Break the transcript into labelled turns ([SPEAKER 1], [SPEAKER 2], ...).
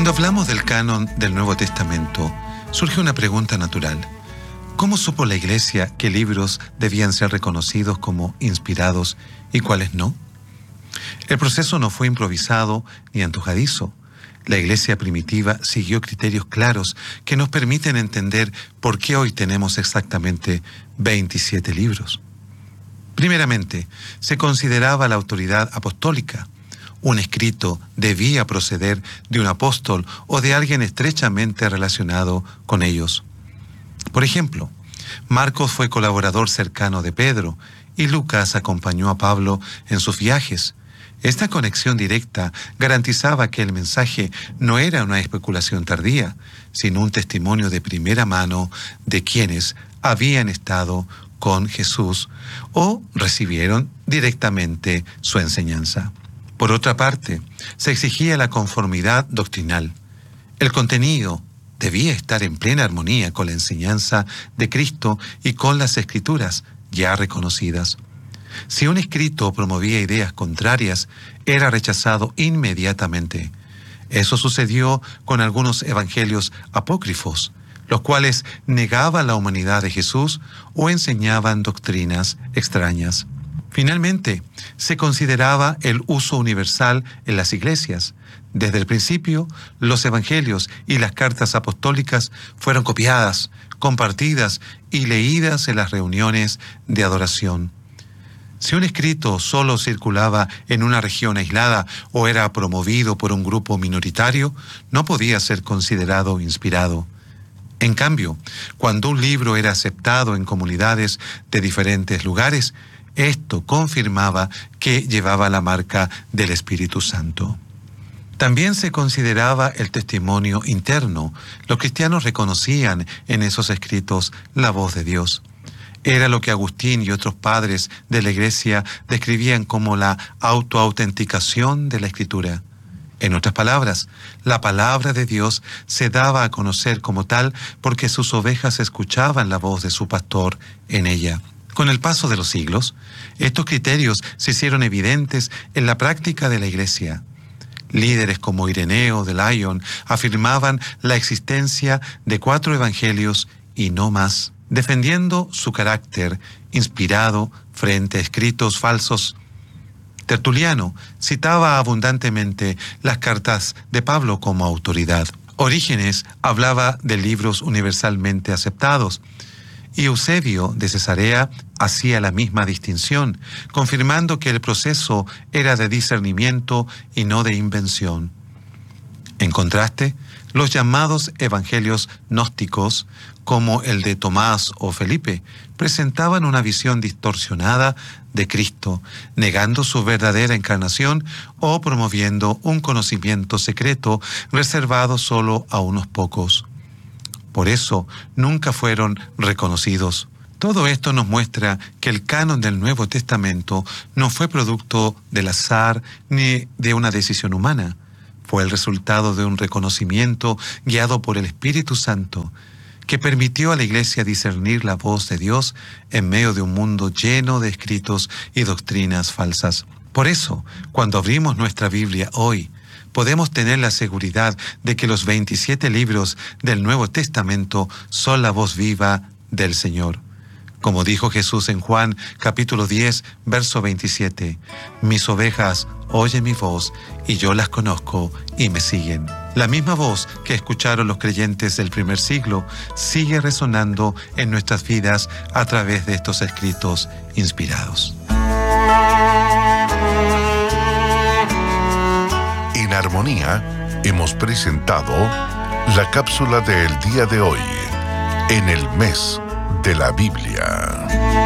[SPEAKER 1] Cuando hablamos del canon del Nuevo Testamento, surge una pregunta natural. ¿Cómo supo la Iglesia qué libros debían ser reconocidos como inspirados y cuáles no? El proceso no fue improvisado ni antojadizo. La Iglesia primitiva siguió criterios claros que nos permiten entender por qué hoy tenemos exactamente 27 libros. Primeramente, se consideraba la autoridad apostólica. Un escrito debía proceder de un apóstol o de alguien estrechamente relacionado con ellos. Por ejemplo, Marcos fue colaborador cercano de Pedro y Lucas acompañó a Pablo en sus viajes. Esta conexión directa garantizaba que el mensaje no era una especulación tardía, sino un testimonio de primera mano de quienes habían estado con Jesús o recibieron directamente su enseñanza. Por otra parte, se exigía la conformidad doctrinal. El contenido debía estar en plena armonía con la enseñanza de Cristo y con las Escrituras ya reconocidas. Si un escrito promovía ideas contrarias, era rechazado inmediatamente. Eso sucedió con algunos evangelios apócrifos, los cuales negaban la humanidad de Jesús o enseñaban doctrinas extrañas. Finalmente, se consideraba el uso universal en las iglesias. Desde el principio, los evangelios y las cartas apostólicas fueron copiadas, compartidas y leídas en las reuniones de adoración. Si un escrito solo circulaba en una región aislada o era promovido por un grupo minoritario, no podía ser considerado inspirado. En cambio, cuando un libro era aceptado en comunidades de diferentes lugares, esto confirmaba que llevaba la marca del Espíritu Santo. También se consideraba el testimonio interno. Los cristianos reconocían en esos escritos la voz de Dios. Era lo que Agustín y otros padres de la Iglesia describían como la autoautenticación de la Escritura. En otras palabras, la palabra de Dios se daba a conocer como tal porque sus ovejas escuchaban la voz de su pastor en ella. Con el paso de los siglos, estos criterios se hicieron evidentes en la práctica de la Iglesia. Líderes como Ireneo de Lyon afirmaban la existencia de 4 evangelios y no más, defendiendo su carácter inspirado frente a escritos falsos. Tertuliano citaba abundantemente las cartas de Pablo como autoridad. Orígenes hablaba de libros universalmente aceptados. Y Eusebio de Cesarea hacía la misma distinción, confirmando que el proceso era de discernimiento y no de invención. En contraste, los llamados evangelios gnósticos, como el de Tomás o Felipe, presentaban una visión distorsionada de Cristo, negando su verdadera encarnación o promoviendo un conocimiento secreto reservado solo a unos pocos. Por eso, nunca fueron reconocidos. Todo esto nos muestra que el canon del Nuevo Testamento no fue producto del azar ni de una decisión humana. Fue el resultado de un reconocimiento guiado por el Espíritu Santo, que permitió a la Iglesia discernir la voz de Dios en medio de un mundo lleno de escritos y doctrinas falsas. Por eso, cuando abrimos nuestra Biblia hoy, podemos tener la seguridad de que los 27 libros del Nuevo Testamento son la voz viva del Señor. Como dijo Jesús en Juan capítulo 10, verso 27, «Mis ovejas oyen mi voz y yo las conozco y me siguen». La misma voz que escucharon los creyentes del primer siglo sigue resonando en nuestras vidas a través de estos escritos inspirados.
[SPEAKER 2] En Armonía hemos presentado la cápsula del día de hoy, en el mes de la Biblia.